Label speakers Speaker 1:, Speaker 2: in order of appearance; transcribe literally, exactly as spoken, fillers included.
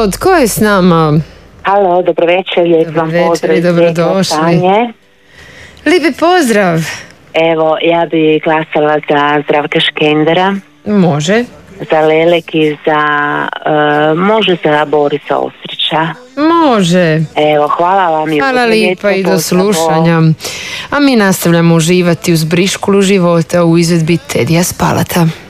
Speaker 1: Halo, tko je s nama?
Speaker 2: Halo, dobro večer, lijep vam pozdrav.
Speaker 1: I dobrodošli. Lijepi pozdrav.
Speaker 2: Evo, ja bi glasala za Zdravka Škendera.
Speaker 1: Može.
Speaker 2: Za Lelek i za, uh, može za Borisa Osrića.
Speaker 1: Može.
Speaker 2: Evo, hvala vam.
Speaker 1: Hvala lijepa i do slušanja. A mi nastavljamo uživati uz Briškulu života u izvedbi Tedija Spalata.